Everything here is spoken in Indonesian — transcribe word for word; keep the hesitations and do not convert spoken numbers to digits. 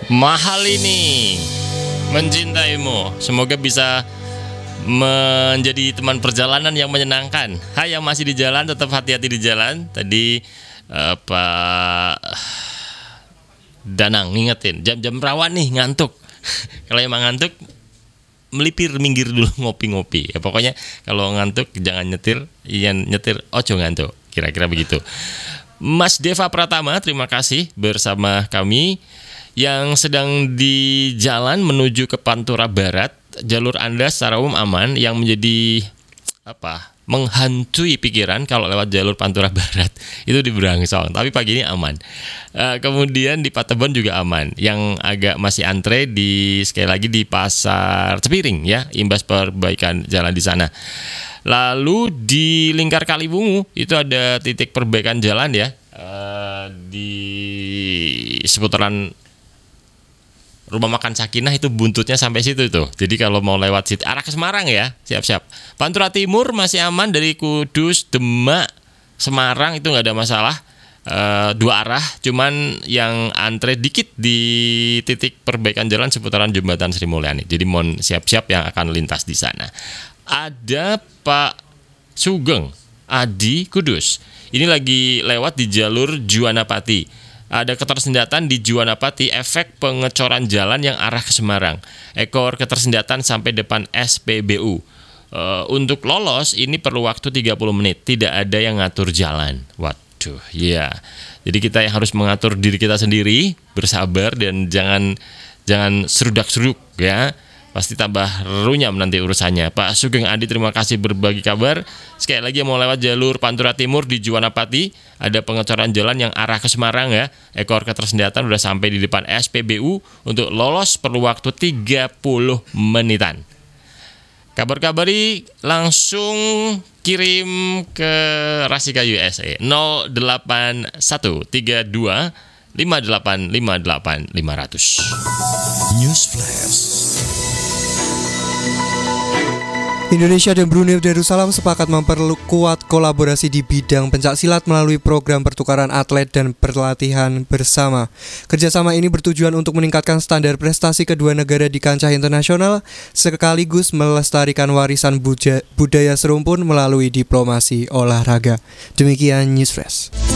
Mahal ini mencintaimu. Semoga bisa menjadi teman perjalanan yang menyenangkan. Hai yang masih di jalan, tetap hati-hati di jalan. Tadi uh, Pak Danang ngingetin jam-jam rawan nih, ngantuk. Kalau emang ngantuk, melipir, minggir dulu, ngopi-ngopi. Ya pokoknya kalau ngantuk jangan nyetir, yang nyetir ojo ngantuk. Kira-kira begitu. Mas Deva Pratama, terima kasih bersama kami yang sedang di jalan menuju ke Pantura Barat. Jalur Anda secara umum aman. Yang menjadi apa menghantui pikiran kalau lewat jalur Pantura Barat itu di Brangsong, tapi pagi ini aman. Uh, kemudian di Patebon juga aman. Yang agak masih antre di sekali lagi di Pasar Cepiring ya, imbas perbaikan jalan di sana. Lalu di Lingkar Kaliwungu itu ada titik perbaikan jalan ya, uh, di seputaran Rumah Makan Sakinah itu buntutnya sampai situ tuh. Jadi kalau mau lewat situ arah ke Semarang ya, siap-siap. Pantura Timur masih aman dari Kudus, Demak, Semarang itu nggak ada masalah. E, dua arah, cuman yang antre dikit di titik perbaikan jalan seputaran Jembatan Sri Mulyani. Jadi mohon siap-siap yang akan lintas di sana. Ada Pak Sugeng Adi Kudus. Ini lagi lewat di jalur Juwanapati. Ada ketersendataan di Juwanapati, efek pengecoran jalan yang arah ke Semarang. Ekor ketersendataan sampai depan S P B U. E, untuk lolos ini perlu waktu tiga puluh menit. Tidak ada yang ngatur jalan. Waduh, ya. Jadi kita yang harus mengatur diri kita sendiri, bersabar dan jangan jangan serudak-seruduk ya. Pasti tambah runyam nanti urusannya. Pak Sugeng Adi, terima kasih berbagi kabar. Sekali lagi mau lewat jalur Pantura Timur di Juwanapati, ada pengecoran jalan yang arah ke Semarang ya. Ekor ketersendataan sudah sampai di depan S P B U. Untuk lolos perlu waktu tiga puluh menitan. Kabar-kabari langsung kirim ke Rasika U S A nol delapan satu tiga dua lima delapan lima delapan lima nol nol. News Flash. Indonesia dan Brunei Darussalam sepakat memperkuat kolaborasi di bidang pencaksilat melalui program pertukaran atlet dan pelatihan bersama. Kerjasama ini bertujuan untuk meningkatkan standar prestasi kedua negara di kancah internasional, sekaligus melestarikan warisan budaya serumpun melalui diplomasi olahraga. Demikian News Flash.